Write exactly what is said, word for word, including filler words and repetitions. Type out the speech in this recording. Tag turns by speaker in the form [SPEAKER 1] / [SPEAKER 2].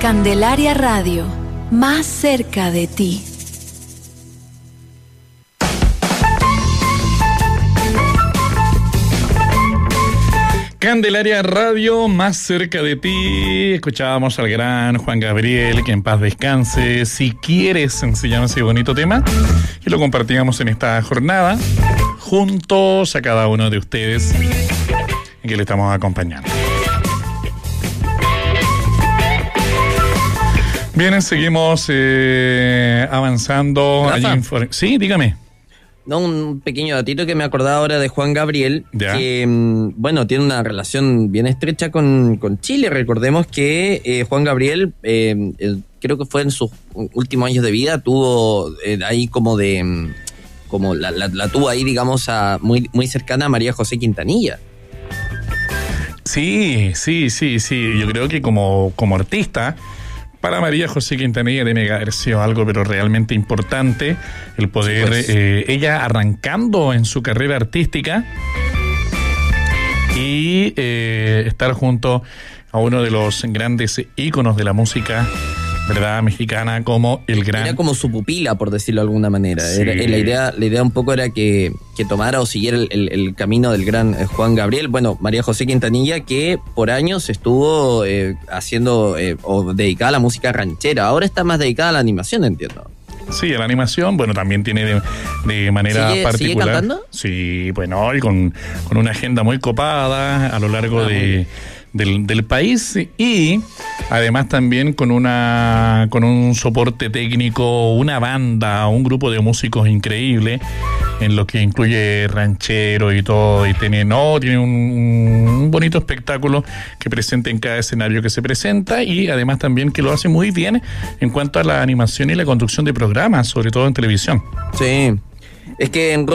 [SPEAKER 1] Candelaria Radio, más cerca de ti.
[SPEAKER 2] Candelaria Radio, más cerca de ti. Escuchábamos al gran Juan Gabriel, que en paz descanse. Si quieres, se llama ese bonito tema, y lo compartíamos en esta jornada juntos a cada uno de ustedes en que le estamos acompañando. Bien, seguimos eh, avanzando.
[SPEAKER 3] Rafa.
[SPEAKER 2] Sí, dígame.
[SPEAKER 3] No, un pequeño datito que me acordaba ahora de Juan Gabriel,
[SPEAKER 2] ya.
[SPEAKER 3] que, bueno, tiene una relación bien estrecha con, con Chile. Recordemos que eh, Juan Gabriel, eh, eh, creo que fue en sus últimos años de vida, tuvo eh, ahí como de, como la, la, la tuvo ahí, digamos, a, muy, muy cercana a María José Quintanilla.
[SPEAKER 2] Sí, sí, sí, sí. Yo creo que como, como artista, para María José Quintanilla tiene que haber sido algo pero realmente importante el poder, sí, pues. eh, ella arrancando en su carrera artística y eh, estar junto a uno de los grandes íconos de la música, ¿verdad?, mexicana, como el gran...
[SPEAKER 3] Era como su pupila, por decirlo de alguna manera. Sí. Era, la idea la idea un poco era que, que tomara o siguiera el, el, el camino del gran Juan Gabriel. Bueno, María José Quintanilla, que por años estuvo eh, haciendo eh, o dedicada a la música ranchera. Ahora está más dedicada a la animación, entiendo.
[SPEAKER 2] Sí, a la animación, bueno, también tiene de, de manera
[SPEAKER 3] ¿Sigue,
[SPEAKER 2] particular.
[SPEAKER 3] ¿Sigue cantando?
[SPEAKER 2] Sí, bueno, y con, con una agenda muy copada a lo largo ah, de... Del, del país, y además también con una con un soporte técnico, una banda, un grupo de músicos increíble, en lo que incluye ranchero y todo, y tiene, no, tiene un, un bonito espectáculo que presenta en cada escenario que se presenta, y además también que lo hace muy bien en cuanto a la animación y la conducción de programas, sobre todo en televisión.
[SPEAKER 3] Sí, es que en